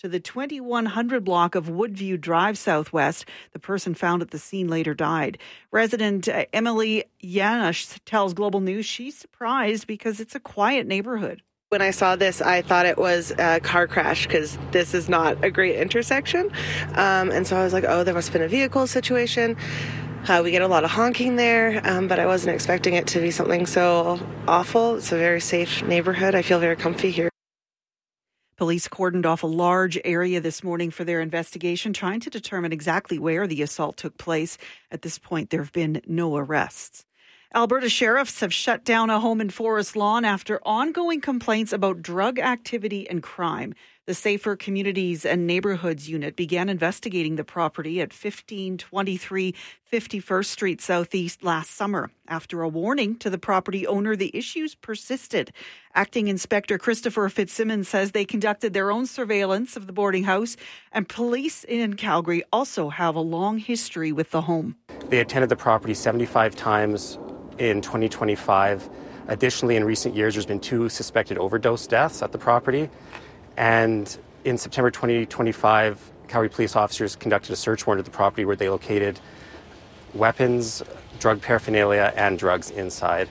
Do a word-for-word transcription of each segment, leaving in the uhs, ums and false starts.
to the twenty-one hundred block of Woodview Drive Southwest. The person found at the scene later died. Resident uh, Emily Yanush tells Global News she's surprised because it's a quiet neighborhood. When I saw this, I thought it was a car crash because this is not a great intersection. Um, and so I was like, oh, there must have been a vehicle situation. Uh, we get a lot of honking there, um, but I wasn't expecting it to be something so awful. It's a very safe neighborhood. I feel very comfy here. Police cordoned off a large area this morning for their investigation, trying to determine exactly where the assault took place. At this point, there have been no arrests. Alberta sheriffs have shut down a home in Forest Lawn after ongoing complaints about drug activity and crime. The Safer Communities and Neighbourhoods Unit began investigating the property at fifteen twenty-three fifty-first Street Southeast last summer. After a warning to the property owner, the issues persisted. Acting Inspector Christopher Fitzsimmons says they conducted their own surveillance of the boarding house, and police in Calgary also have a long history with the home. They attended the property seventy-five times in twenty twenty-five. Additionally, in recent years, there's been two suspected overdose deaths at the property. And in September twenty twenty-five, Calgary police officers conducted a search warrant at the property where they located weapons, drug paraphernalia, and drugs inside.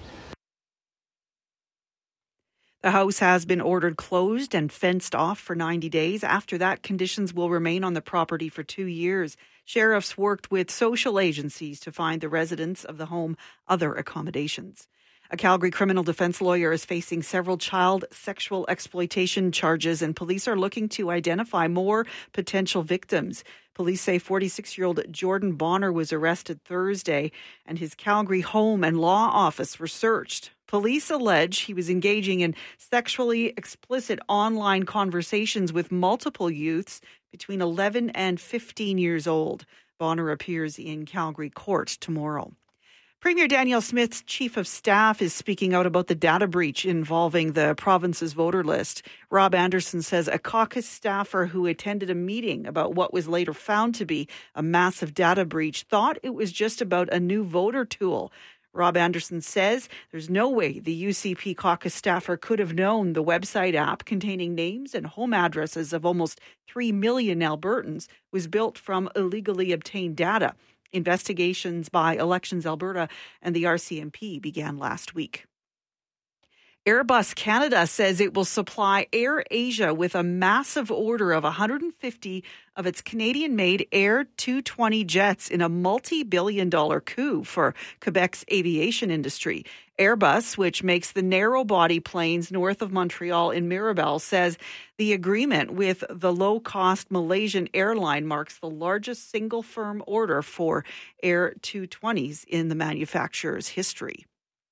The house has been ordered closed and fenced off for ninety days. After that, conditions will remain on the property for two years. Sheriffs worked with social agencies to find the residents of the home other accommodations. A Calgary criminal defense lawyer is facing several child sexual exploitation charges, and police are looking to identify more potential victims. Police say forty-six-year-old Jordan Bonner was arrested Thursday, and his Calgary home and law office were searched. Police allege he was engaging in sexually explicit online conversations with multiple youths between eleven and fifteen years old. Bonner appears in Calgary court tomorrow. Premier Danielle Smith's chief of staff is speaking out about the data breach involving the province's voter list. Rob Anderson says a caucus staffer who attended a meeting about what was later found to be a massive data breach thought it was just about a new voter tool. Rob Anderson says there's no way the U C P caucus staffer could have known the website app containing names and home addresses of almost three million Albertans was built from illegally obtained data. Investigations by Elections Alberta and the R C M P began last week. Airbus Canada says it will supply AirAsia with a massive order of one hundred fifty of its Canadian-made Air two twenty jets in a multi-billion dollar coup for Quebec's aviation industry. Airbus, which makes the narrow-body planes north of Montreal in Mirabel, says the agreement with the low-cost Malaysian airline marks the largest single-firm order for Air two twenties in the manufacturer's history.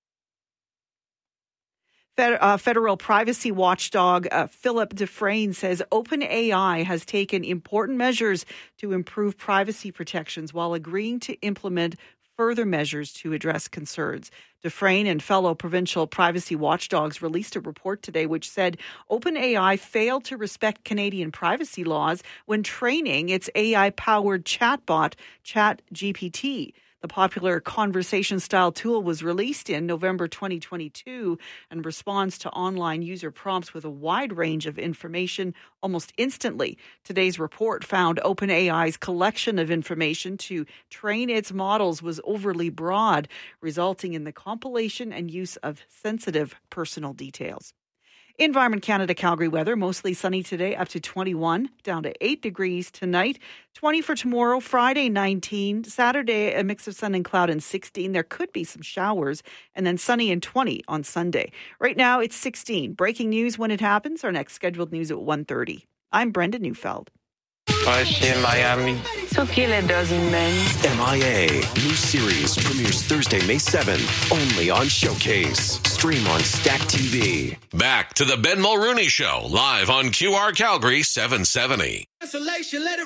Uh, federal privacy watchdog uh, Philip Dufresne says OpenAI has taken important measures to improve privacy protections while agreeing to implement further measures to address concerns. Dufresne and fellow provincial privacy watchdogs released a report today which said OpenAI failed to respect Canadian privacy laws when training its A I-powered chatbot ChatGPT. The popular conversation-style tool was released in November twenty twenty-two and responds to online user prompts with a wide range of information almost instantly. Today's report found OpenAI's collection of information to train its models was overly broad, resulting in the compilation and use of sensitive personal details. Environment Canada Calgary weather, mostly sunny today, up to twenty-one, down to eight degrees tonight, twenty for tomorrow, Friday nineteen, Saturday a mix of sun and cloud and sixteen. There could be some showers, and then sunny and twenty on Sunday. Right now it's sixteen. Breaking news when it happens. Our next scheduled news at one thirty. I'm Brenda Neufeld. Ouais, je suis in Miami. So kill a dozen men. M I A. New series premieres Thursday, May seventh. Only on Showcase. Stream on Stack T V. Back to the Ben Mulrooney Show. Live on Q R Calgary seven seventy.